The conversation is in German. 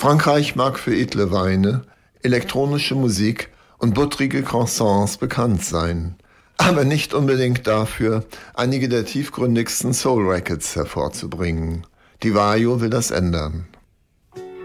Frankreich mag für edle Weine, elektronische Musik und buttrige Croissants bekannt sein, aber nicht unbedingt dafür, einige der tiefgründigsten Soul-Records hervorzubringen. Die Vajo will das ändern.